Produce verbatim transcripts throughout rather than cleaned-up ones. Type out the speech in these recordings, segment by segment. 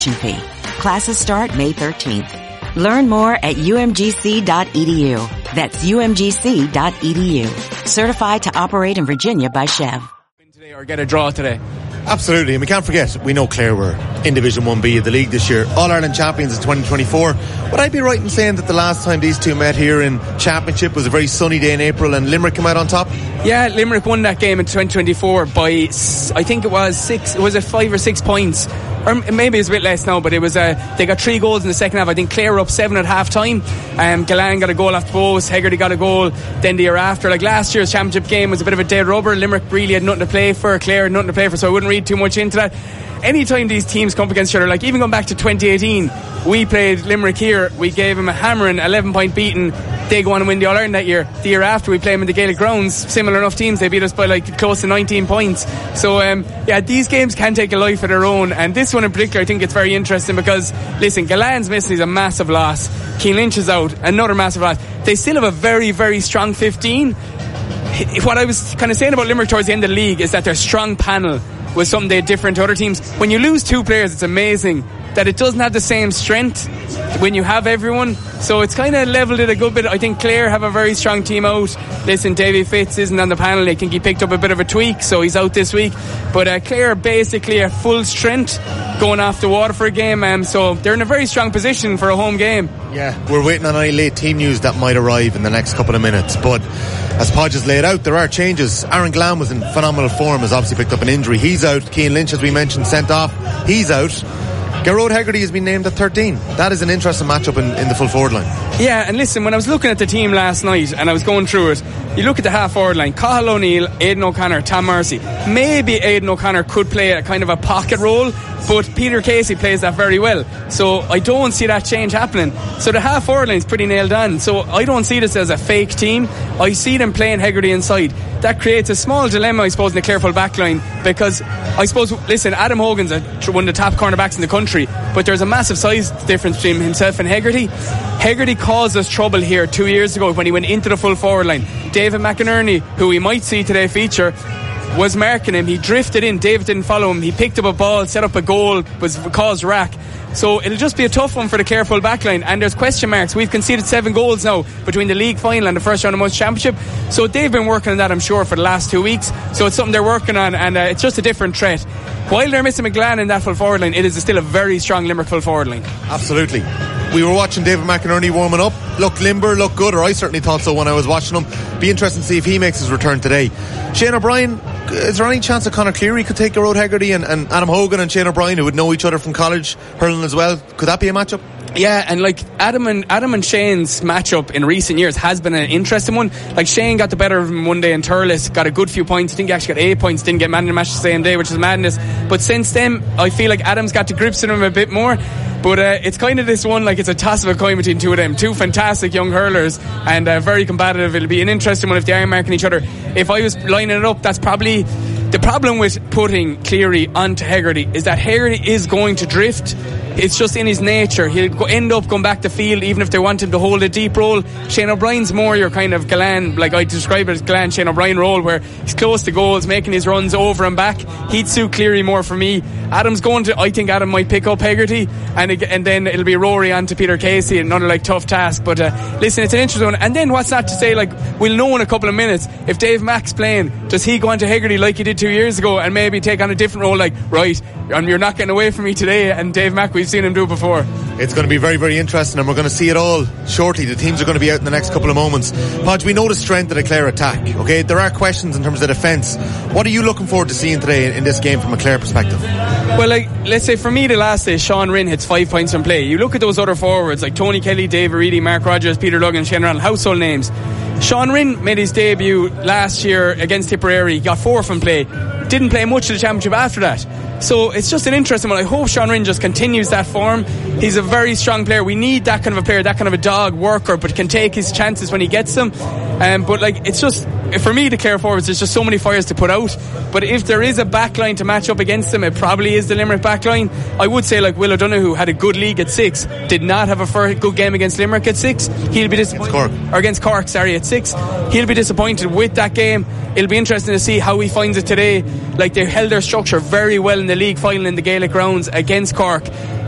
application fee. Classes start May thirteenth. Learn more at u m g c dot e d u. That's u m g c dot e d u. Certified to operate in Virginia by Chev. Today or get a draw today. Absolutely, and we can't forget, we know Clare were in Division one B of the league this year, All-Ireland champions in twenty twenty-four. Would I be right in saying that the last time these two met here in Championship was a very sunny day in April and Limerick came out on top? Yeah, Limerick won that game in twenty twenty-four by, I think it was six, was it five or six points? Or maybe it's a bit less now, but it was uh, they got three goals in the second half. I think Clare were up seven at half time. Um, Galan got a goal off the post, Hegarty got a goal. Then the year after, like last year's championship game was a bit of a dead rubber. Limerick really had nothing to play for, Clare had nothing to play for, so I wouldn't read too much into that. Anytime these teams come up against each other, like even going back to twenty eighteen, we played Limerick here, we gave them a hammering eleven point beating. They go on and win the All-Ireland that year. The year after, we play them in the Gaelic grounds, similar enough teams, they beat us by like close to nineteen points. So um, yeah, these games can take a life of their own, and this one in particular I think it's very interesting because listen, Galan's missing is a massive loss, Cian Lynch is out, another massive loss. They still have a very very strong fifteen. What I was kind of saying about Limerick towards the end of the league is that their strong panel was something they had different to other teams. When you lose two players, it's amazing that it doesn't have the same strength when you have everyone, so it's kind of levelled it a good bit. I think Clare have a very strong team out. Listen, Davy Fitz isn't on the panel, I think he picked up a bit of a tweak, so he's out this week, but uh, Clare are basically at full strength going off the water for a game, um, so they're in a very strong position for a home game. Yeah, we're waiting on any late team news that might arrive in the next couple of minutes, but as Podge has laid out, there are changes. Aaron Glam was in phenomenal form, has obviously picked up an injury, he's out. Cian Lynch, as we mentioned, sent off, he's out. Gearóid Hegarty has been named at thirteen. That is an interesting matchup in, in the full forward line. Yeah, and listen, when I was looking at the team last night and I was going through it, you look at the half forward line, Cathal O'Neill, Aidan O'Connor, Tom Morrissey. Maybe Aidan O'Connor could play a kind of a pocket role, but Peter Casey plays that very well, so I don't see that change happening. So the half forward line is pretty nailed on, so I don't see this as a fake team. I see them playing Hegarty inside. That creates a small dilemma, I suppose, in the Clare full back line, because I suppose, listen, Adam Hogan's a, one of the top cornerbacks in the country, but there's a massive size difference between himself and Hegarty. Hegarty caused us trouble here two years ago when he went into the full forward line. David McInerney, who we might see today feature, was marking him. He drifted in, David didn't follow him, he picked up a ball, set up a goal, was caused rack. So it'll just be a tough one for the Clare full back line, and there's question marks. We've conceded seven goals now between the league final and the first round of Munster Championship, so they've been working on that, I'm sure, for the last two weeks, so it's something they're working on, and uh, it's just a different threat. While they're missing McGlane in that full forward line, it is still a very strong Limerick full forward line. Absolutely. We were watching David McInerney warming up, looked limber, looked good, or I certainly thought so when I was watching him. Be interesting to see if he makes his return today. Shane O'Brien, is there any chance that Conor Cleary could take Gearóid Hegarty, and, and Adam Hogan and Shane O'Brien, who would know each other from college hurling as well, could that be a matchup? Yeah, and like Adam and Adam and Shane's matchup in recent years has been an interesting one. Like Shane got the better of him one day in Thurles, got a good few points. I think he actually got eight points, didn't get man in the match the same day, which is madness. But since then, I feel like Adam's got to grips in him a bit more. But uh, it's kind of this one, like it's a toss of a coin between two of them. Two fantastic young hurlers and uh, very combative. It'll be an interesting one if they are marking each other. If I was lining it up, that's probably the problem with putting Cleary onto Hegarty, is that Hegarty is going to drift. It's just in his nature. He'll go, end up going back to field even if they want him to hold a deep role. Shane O'Brien's more your kind of Galan, like I describe it as Galan Shane O'Brien role, where he's close to goals, making his runs over and back. He'd suit Cleary more for me. Adam's going to, I think Adam might pick up Hegarty, and and then it'll be Rory on to Peter Casey, another like tough task. But uh, listen, it's an interesting one. And then what's not to say, like we'll know in a couple of minutes if Dave Mack's playing, does he go on to Hegarty like he did two years ago and maybe take on a different role, like right, and you're not getting away from me today, and Dave Mack, we've seen him do it before. It's going to be very, very interesting, and we're going to see it all shortly. The teams are going to be out in the next couple of moments. Podge, we know the strength of the Clare attack, okay? There are questions in terms of the defence. What are you looking forward to seeing today in this game from a Clare perspective? Well, like, let's say for me the last day, Sean Rinn hits five points from play. You look at those other forwards like Tony Kelly, Dave Reedy, Mark Rogers, Peter Duggan, Shane Ronald, household names. Sean Rinn made his debut last year against Tipperary, got four from play, didn't play much of the championship after that. So it's just an interesting one. I hope Sean Rinn just continues that form. He's a very strong player. We need that kind of a player, that kind of a dog worker, but can take his chances when he gets them. Um, but like, it's just, for me, the Clare forwards, there's just so many fires to put out. But if there is a backline to match up against them, it probably is the Limerick backline. I would say like Will O'Donoghue had a good league at six, did not have a first good game against Limerick at six. He'll be disappointed. Against Cork. Or against Cork, sorry, at six. He'll be disappointed with that game. It'll be interesting to see how he finds it today. Like, they held their structure very well in the league final in the Gaelic grounds against Cork.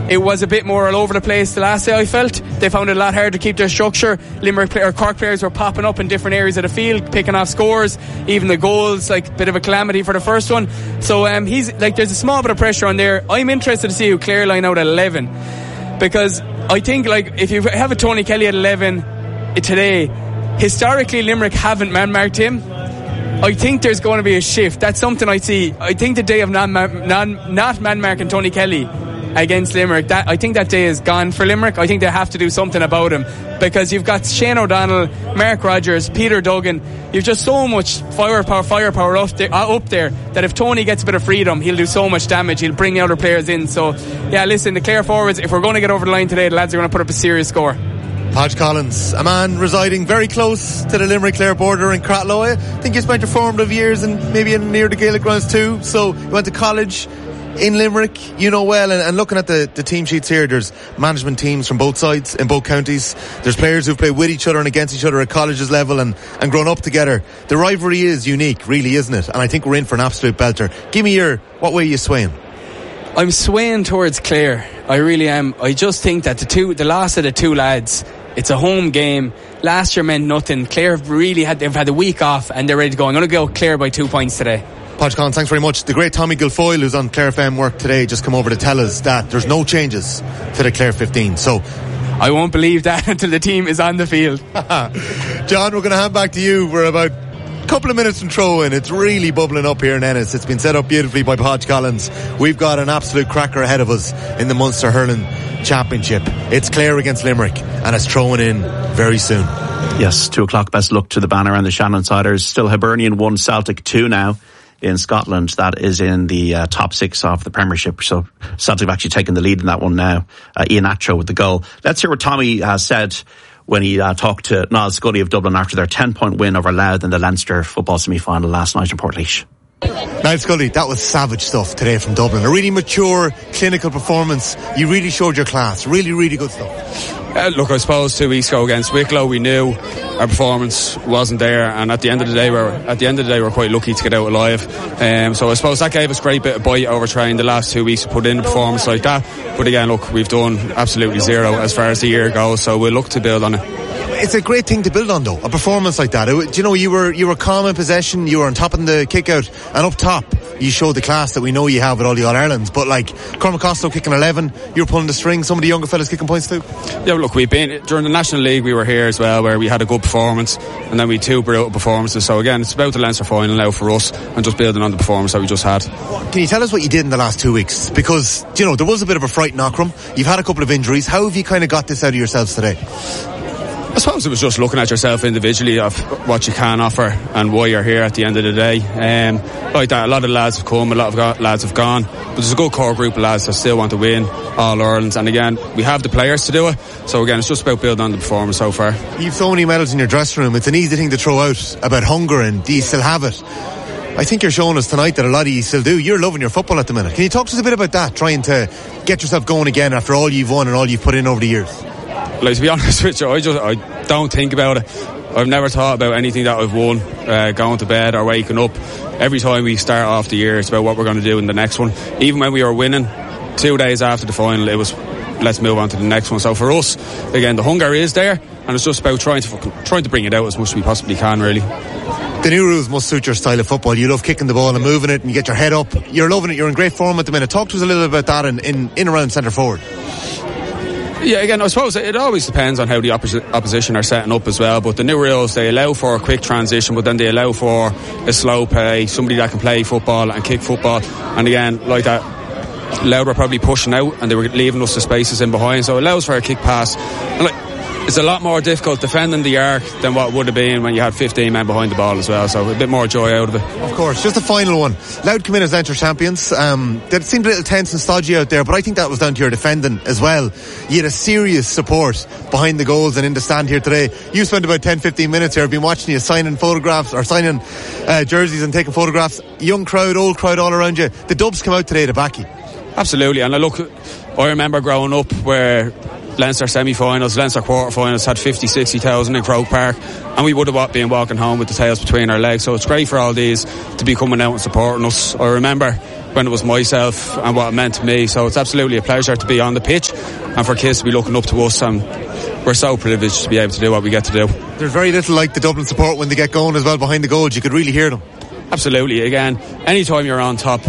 it was a bit more all over the place the last day. I felt they found it a lot harder to keep their structure. Limerick play- or Cork players were popping up in different areas of the field, picking off scores, even the goals, like a bit of a calamity for the first one. So um, he's like, there's a small bit of pressure on there. I'm interested to see who Clare line out at eleven, because I think like if you have a Tony Kelly at eleven today, historically Limerick haven't man-marked him. I think there's going to be a shift. That's something I see. I think the day of non, non, not man-marking Tony Kelly against Limerick, that I think that day is gone for Limerick. I think they have to do something about him, because you've got Shane O'Donnell, Mark Rogers, Peter Duggan. You've just so much firepower firepower up there, uh, up there that if Tony gets a bit of freedom, he'll do so much damage. He'll bring other players in. So yeah, listen, the Clare forwards, if we're going to get over the line today, the lads are going to put up a serious score. Podge Collins, a man residing very close to the Limerick-Clare border in Cratloe. I think you spent your formative years and maybe in near the Gaelic grounds too. So you went to college in Limerick, you know well, and, and looking at the, the team sheets here, there's management teams from both sides in both counties. There's players who play with each other and against each other at colleges level and, and grown up together. The rivalry is unique, really, isn't it? And I think we're in for an absolute belter. Give me your, what way are you swaying? I'm swaying towards Clare. I really am. I just think that the two, the last of the two lads, it's a home game. Last year meant nothing. Clare really had, they've had a week off and they're ready to go. I'm going to go Clare by two points today. Podge Collins, thanks very much. The great Tommy Guilfoyle, who's on Clare F M work today, just come over to tell us that there's no changes to the Clare fifteen. So I won't believe that until the team is on the field. John, we're going to hand back to you. We're about a couple of minutes from throw-in. It's really bubbling up here in Ennis. It's been set up beautifully by Podge Collins. We've got an absolute cracker ahead of us in the Munster Hurling Championship. It's Clare against Limerick, and it's throwing in very soon. Yes, two o'clock. Best luck to the banner and the Shannon Siders. Still Hibernian one, Celtic two now in Scotland. That is in the uh, top six of the Premiership. So Celtic have actually taken the lead in that one now. Uh, Ian Atcho with the goal. Let's hear what Tommy uh, said when he uh, talked to Niall Scully of Dublin after their ten-point win over Louth in the Leinster football semi-final last night in Portlaoise. Niall Scully, that was savage stuff today from Dublin. A really mature, clinical performance. You really showed your class. Really, really good stuff. Uh, look, I suppose two weeks ago against Wicklow, we knew our performance wasn't there, and at the end of the day, we're at the end of the day we're quite lucky to get out alive. Um, so I suppose that gave us a great bit of bite over trying the last two weeks to put in a performance like that. But again, look, we've done absolutely zero as far as the year goes, so we'll look to build on it. It's a great thing to build on, though, a performance like that. It, you know, you were you were calm in possession, you were on top of the kick out, and up top you showed the class that we know you have with all the All-Irelands. But like Cormac Costello kicking eleven, you were pulling the string, some of the younger fellas kicking points too. Yeah, look, we've been during the National League, we were here as well, where we had a good performance, and then we had two brutal performances. So again, it's about the Leinster final now for us, and just building on the performance that we just had. Can you tell us what you did in the last two weeks? Because, you know, there was a bit of a fright in Ockram. You've had a couple of injuries. How have you kind of got this out of yourselves today? I suppose it was just looking at yourself individually of what you can offer and why you're here at the end of the day. Um, like that, a lot of lads have come, a lot of go- lads have gone, but there's a good core group of lads that still want to win All Ireland. And again, we have the players to do it. So again, it's just about building on the performance so far. You've so many medals in your dressing room. It's an easy thing to throw out about hunger, and do you still have it? I think you're showing us tonight that a lot of you still do. You're loving your football at the minute. Can you talk to us a bit about that, trying to get yourself going again after all you've won and all you've put in over the years? Like, to be honest with you, I just I don't think about it. I've never thought about anything that I've won, uh, going to bed or waking up. Every time we start off the year, it's about what we're going to do in the next one. Even when we were winning, two days after the final, it was let's move on to the next one. So for us, again, the hunger is there, and it's just about trying to trying to bring it out as much as we possibly can, really. The new rules must suit your style of football. You love kicking the ball and moving it, and you get your head up. You're loving it. You're in great form at the minute. Talk to us a little bit about that in, in, in around centre forward. Yeah, again, I suppose it always depends on how the opposi- opposition are setting up as well, but the new rules, they allow for a quick transition, but then they allow for a slow play, somebody that can play football and kick football. And again, like that, Louth were probably pushing out and they were leaving us the spaces in behind, so it allows for a kick pass. And like, it's a lot more difficult defending the arc than what it would have been when you had fifteen men behind the ball as well, so a bit more joy out of it. Of course. Just a final one. Louth come in as Leinster champions. Um, it seemed a little tense and stodgy out there, but I think that was down to your defending as well. You had a serious support behind the goals and in the stand here today. You spent about ten to fifteen minutes here. I've been watching you signing photographs or signing uh, jerseys and taking photographs. Young crowd, old crowd all around you. The Dubs come out today to back you. Absolutely, and I look, I remember growing up where Leinster semi-finals, Leinster quarter-finals had fifty, sixty thousand in Croke Park, and we would have been walking home with the tails between our legs. So it's great for all these to be coming out and supporting us. I remember when it was myself and what it meant to me. So it's absolutely a pleasure to be on the pitch and for kids to be looking up to us, and we're so privileged to be able to do what we get to do. There's very little like the Dublin support when they get going as well behind the goals. You could really hear them. Absolutely. Again, anytime you're on top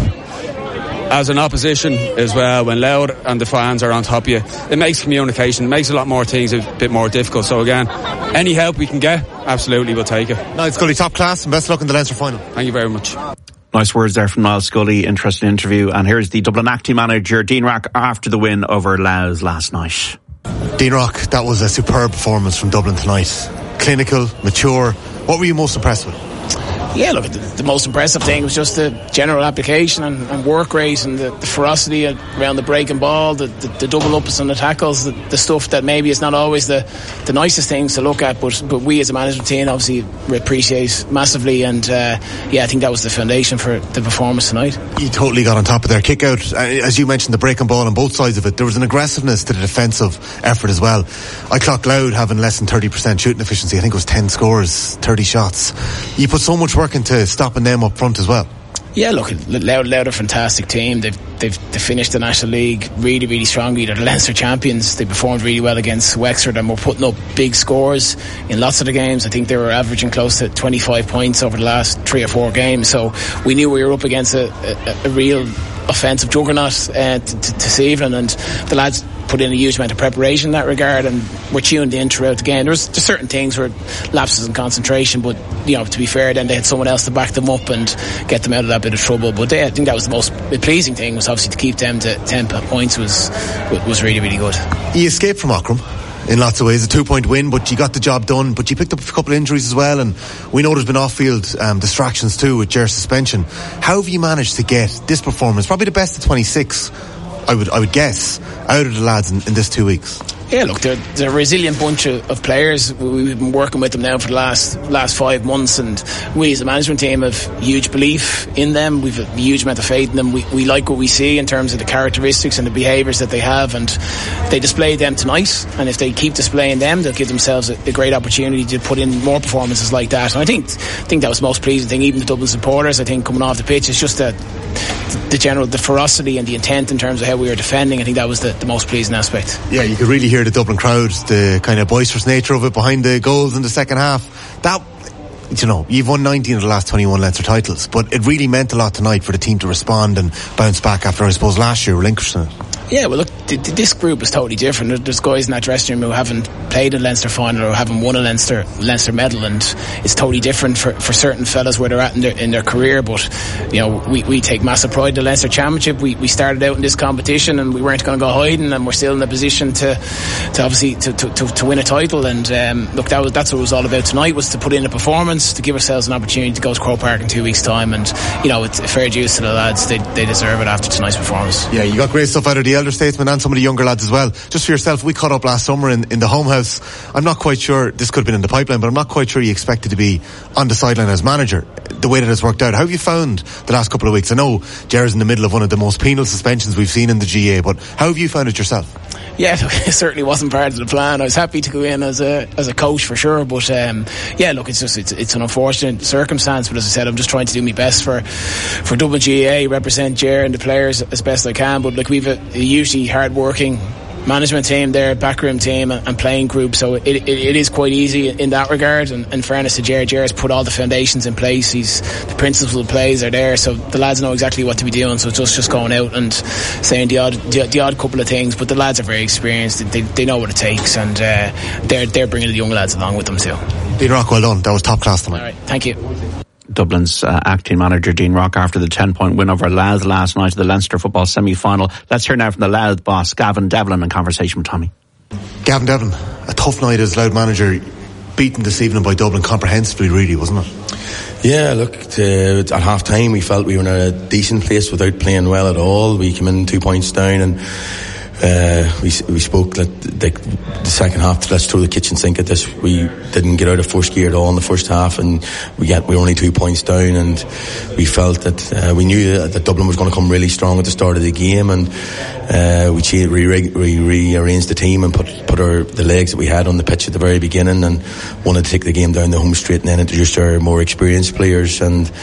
as an opposition as well, when Loud and the fans are on top of you, it makes communication, it makes a lot more things a bit more difficult. So again, any help we can get, absolutely we'll take it. Niall Scully, top class, and best of luck in the Leinster final. Thank you very much. Nice words there from Niall Scully. Interesting interview. And here's the Dublin acting manager, Dean Rock, after the win over Louth last night. Dean Rock, that was a superb performance from Dublin tonight. Clinical, mature. What were you most impressed with? Yeah, look, the, the most impressive thing was just the general application and, and work rate and the, the ferocity around the breaking ball, the, the, the double ups and the tackles, the, the stuff that maybe is not always the, the nicest things to look at, but but we as a management team obviously appreciate massively, and uh, yeah, I think that was the foundation for the performance tonight. You totally got on top of their kick out. As you mentioned, the breaking ball on both sides of it, there was an aggressiveness to the defensive effort as well. I clocked Loud having less than thirty percent shooting efficiency. I think it was ten scores, thirty shots. You put so much work into stopping them up front as well. Yeah, look, Loud, Loud are a fantastic team. They've, they've they finished the National League really, really strongly. They're the Leinster champions. They performed really well against Wexford and were putting up big scores in lots of the games. I think they were averaging close to twenty-five points over the last three or four games. So we knew we were up against a, a, a real offensive juggernaut uh, t- t- this evening, and the lads put in a huge amount of preparation in that regard, and we're tuned in throughout the game. There was just certain things where lapses in concentration, but you know, to be fair, then they had someone else to back them up and get them out of that bit of trouble. But they, I think that was the most pleasing thing, was obviously to keep them to ten points was was really, really good. You escaped from Ockram in lots of ways, a two point win, but you got the job done. But you picked up a couple of injuries as well, and we know there's been off-field um, distractions too with Ger's suspension. How have you managed to get this performance, probably the best of twenty-six, I would I would guess, out of the lads in, in this two weeks? Yeah, look, they're, they're a resilient bunch of, of players. We've been working with them now for the last last five months, and we as a management team have huge belief in them. We've a huge amount of faith in them. We, we like what we see in terms of the characteristics and the behaviours that they have, and they displayed them tonight. And if they keep displaying them, they'll give themselves a, a great opportunity to put in more performances like that. And I think I think that was the most pleasing thing. Even the Dublin supporters, I think, coming off the pitch, it's just that the general, the ferocity and the intent in terms of how we were defending. I think that was the, the most pleasing aspect. Yeah, you could really hear the Dublin crowd, the kind of boisterous nature of it behind the goals in the second half. That, you know, you've won nineteen of the last twenty-one Leinster titles, but it really meant a lot tonight for the team to respond and bounce back after, I suppose, last year relinquishing it. Yeah, well, look, th- th- this group is totally different. There's guys in that dressing room who haven't played a Leinster final or haven't won a Leinster Leinster medal, and it's totally different for, for certain fellas where they're at in their, in their career. But you know, we, we take massive pride in the Leinster Championship. We we started out in this competition and we weren't going to go hiding, and we're still in a position to to obviously to, to, to, to win a title. And um, look, that was that's what it was all about tonight, was to put in a performance, to give ourselves an opportunity to go to Croke Park in two weeks' time. And you know, it's fair dues to the lads; they they deserve it after tonight's performance. Yeah, you got great stuff out of the elder statesmen and some of the younger lads as well. Just for yourself, we caught up last summer in, in the home house. I'm not quite sure, this could have been in the pipeline, but I'm not quite sure you expected to be on the sideline as manager, the way that it's worked out. How have you found the last couple of weeks? I know Ger's in the middle of one of the most penal suspensions we've seen in the G A, but how have you found it yourself? Yeah, it certainly wasn't part of the plan. I was happy to go in as a as a coach for sure, but um, yeah, look, it's just it's it's an unfortunate circumstance. But as I said, I'm just trying to do my best for for Dublin G A A, represent Ger and the players as best I can. But like, we've a, a hugely hard working management team there, backroom team and, and playing group, so it, it, it is quite easy in that regard. And in fairness to Ger, Ger has put all the foundations in place. He's the principles of the plays are there, so the lads know exactly what to be doing. So it's just, just going out and saying the odd the, the odd couple of things, but the lads are very experienced. They, they know what it takes, and uh, they're they're bringing the young lads along with them too. Dean Rock, well done. That was top class tonight. All right, thank you. Dublin's uh, acting manager Dean Rock after the ten point win over Louth last night at the Leinster football semi-final. Let's hear now from the Louth boss Gavin Devlin in conversation with Tommy. Gavin Devlin, a tough night as Louth manager, beaten this evening by Dublin comprehensively, really, wasn't it? Yeah, look, to, at half time we felt we were in a decent place without playing well at all. We came in two points down, and Uh, we we spoke that the, the second half, let's throw the kitchen sink at this. We didn't get out of first gear at all in the first half, and we got we were only two points down, and we felt that uh, we knew that, that Dublin was going to come really strong at the start of the game, and uh, we re- re- rearranged the team and put put our the legs that we had on the pitch at the very beginning, and wanted to take the game down the home straight, and then introduced our more experienced players. And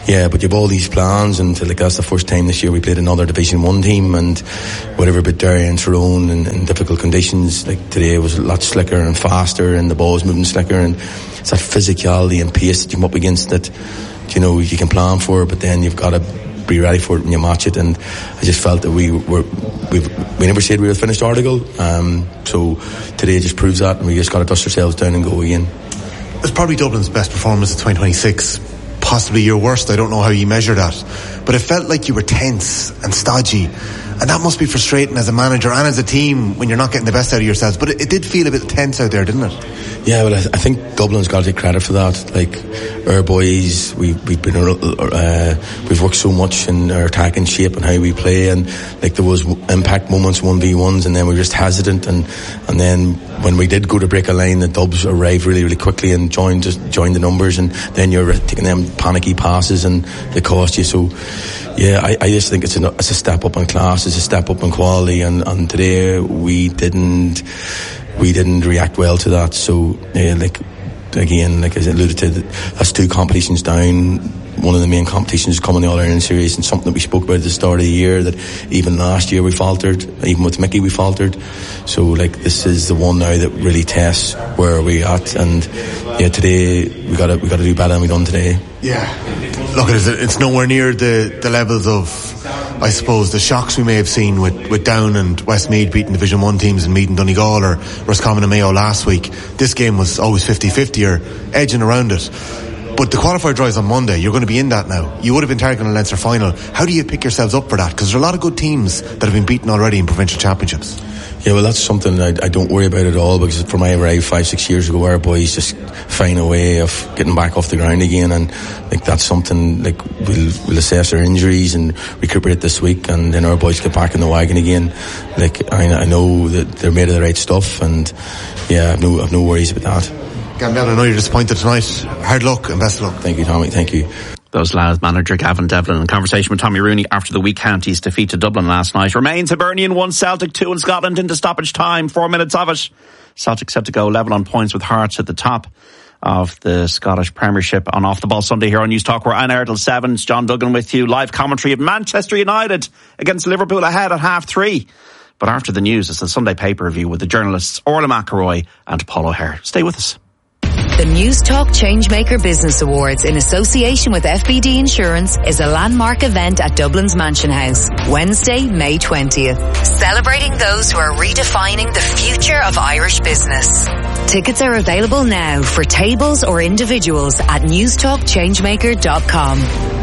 yeah, but you have all these plans, and like that's the first time this year we played another Division One team, and whatever bit Derry and Tyrone in, in difficult conditions. Like today was a lot slicker and faster, and the ball was moving slicker, and it's that physicality and pace that you come up against that, you know, you can plan for, but then you've got to be ready for it when you match it. And I just felt that we were we we never said we were the finished article, um, so today just proves that, and we just got to dust ourselves down and go again. It's probably Dublin's best performance of twenty twenty-six, possibly your worst. I don't know how you measure that, but it felt like you were tense and stodgy, and that must be frustrating as a manager and as a team when you're not getting the best out of yourselves. But it, it did feel a bit tense out there, didn't it? Yeah, well, I, th- I think Dublin's got to take credit for that. Like, our boys, we, we've been, uh, we've worked so much in our attacking shape and how we play, and like there was impact moments, one v ones, and then we were just hesitant, and and then when we did go to break a line, the Dubs arrived really, really quickly and joined just joined the numbers, and then you're taking them panicky passes and they cost you. So, yeah, I, I just think it's a it's a step up in class, it's a step up in quality, and, and today we didn't. We didn't react well to that. So, uh, like, again, like I alluded to, that's two competitions down. One of the main competitions is coming the All-Ireland Series, and something that we spoke about at the start of the year, that even last year we faltered, even with Mickey we faltered. So, like, this is the one now that really tests where we're at. And, yeah, today we got to we got to do better than we done today. Yeah. Look, it's, it's nowhere near the, the levels of, I suppose, the shocks we may have seen with, with Down and Westmeath beating Division one teams and Meath and Donegal, or Roscommon and Mayo last week. This game was always fifty-fifty or edging around it. But the qualifier drives on Monday. You're going to be in that now. You would have been targeting a Leinster final. How do you pick yourselves up for that? Because there are a lot of good teams that have been beaten already in provincial championships. Yeah, well, that's something I, I don't worry about at all, because from I arrived five, six years ago, our boys just find a way of getting back off the ground again, and like that's something like we'll we'll assess our injuries and recuperate this week, and then our boys get back in the wagon again. Like I, I know that they're made of the right stuff, and yeah, I've no I've no worries about that. Gavin Devlin, I know you're disappointed tonight. Hard luck and best of luck. Thank you, Tommy. Thank you. Those Louth manager Gavin Devlin in conversation with Tommy Rooney after the Week Counties defeat to Dublin last night. Remains Hibernian one, Celtic two in Scotland into stoppage time. Four minutes of it. Celtic set to go level on points with Hearts at the top of the Scottish Premiership on Off the Ball Sunday here on News Talk. We're on air till seven. It's John Duggan with you. Live commentary of Manchester United against Liverpool ahead at half three. But after the news, it's the Sunday paper review with the journalists Orla McElroy and Paul O'Hare. Stay with us. The News Talk Changemaker Business Awards in association with F B D Insurance is a landmark event at Dublin's Mansion House, Wednesday, May twentieth. Celebrating those who are redefining the future of Irish business. Tickets are available now for tables or individuals at news talk changemaker dot com.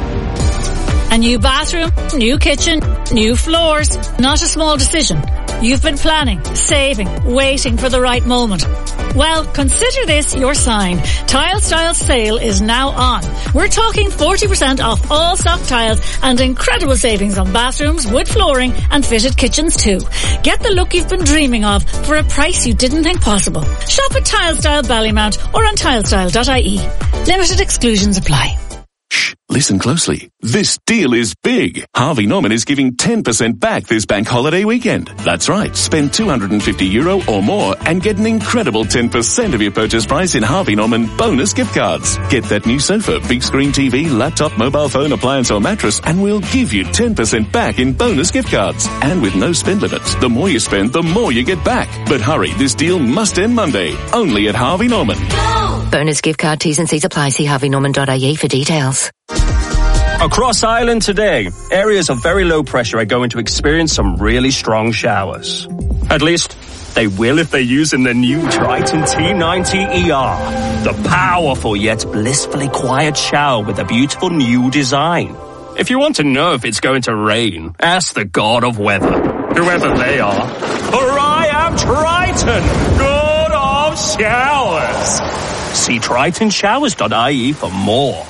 A new bathroom, new kitchen, new floors. Not a small decision. You've been planning, saving, waiting for the right moment. Well, consider this your sign. Tile Style sale is now on. We're talking forty percent off all stock tiles and incredible savings on bathrooms, wood flooring and fitted kitchens too. Get the look you've been dreaming of for a price you didn't think possible. Shop at Tile Style Ballymount or on tilestyle dot I E. Limited exclusions apply. Shh, listen closely. This deal is big. Harvey Norman is giving ten percent back this bank holiday weekend. That's right. Spend two hundred fifty euro or more and get an incredible ten percent of your purchase price in Harvey Norman bonus gift cards. Get that new sofa, big screen T V, laptop, mobile phone, appliance or mattress, and we'll give you ten percent back in bonus gift cards. And with no spend limits, the more you spend, the more you get back. But hurry, this deal must end Monday. Only at Harvey Norman. No! Bonus gift card T's and C's apply. See harvey norman dot I E for details. Across Ireland today, areas of very low pressure are going to experience some really strong showers. At least, they will if they're using the new Triton T ninety E R. The powerful yet blissfully quiet shower with a beautiful new design. If you want to know if it's going to rain, ask the god of weather, whoever they are. For I am Triton, god of showers. See triton showers dot I E for more.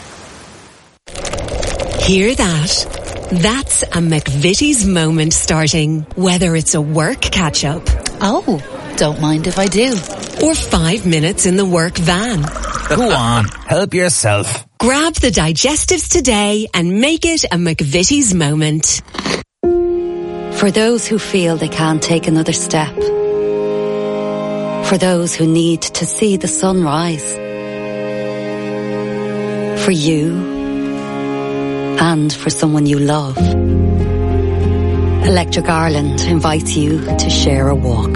Hear that? That's a McVitie's moment starting, whether it's a work catch-up. Oh, don't mind if I do. Or five minutes in the work van. Go on, help yourself. Grab the digestives today and make it a McVitie's moment. For those who feel they can't take another step. For those who need to see the sun rise. For you, and for someone you love. Electric Ireland invites you to share a walk.